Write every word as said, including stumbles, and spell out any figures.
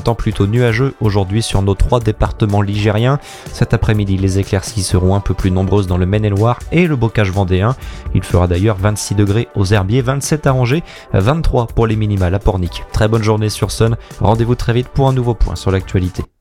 temps plutôt nuageux aujourd'hui sur nos trois départements ligériens. Cet après-midi, les éclaircies seront un peu plus nombreuses dans le Maine-et-Loire et le Bocage vendéen. Il fera d'ailleurs vingt-six degrés aux Herbiers, vingt-sept à Angers, vingt-trois pour les minimales à Pornic. Très bonne journée sur Sun. Rendez-vous très vite pour un nouveau point sur l'actualité.